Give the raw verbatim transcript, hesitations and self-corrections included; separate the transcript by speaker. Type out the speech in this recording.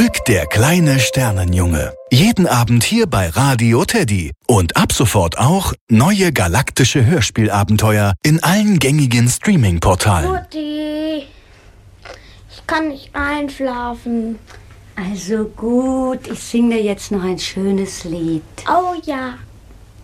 Speaker 1: Ulk, der kleine Sternenjunge. Jeden Abend hier bei Radio Teddy. Und ab sofort auch neue galaktische Hörspielabenteuer in allen gängigen Streaming-Portalen.
Speaker 2: Mutti, ich kann nicht einschlafen.
Speaker 3: Also gut, ich singe dir jetzt noch ein schönes Lied.
Speaker 2: Oh ja.